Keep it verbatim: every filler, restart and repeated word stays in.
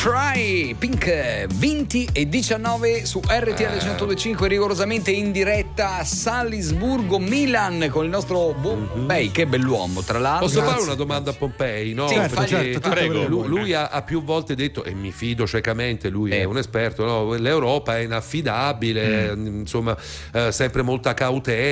Try, Pink, venti e diciannove su R T L centodue e cinque, rigorosamente in diretta a Salisburgo, Milan, con il nostro Pompei, che bell'uomo tra l'altro. Posso fare una domanda a Pompei? No? Sì, Perché certo, certo, prego, lui, lui ha, ha più volte detto, e mi fido ciecamente, lui eh. è un esperto, no? L'Europa è inaffidabile, mm. insomma, eh, sempre molta cautela.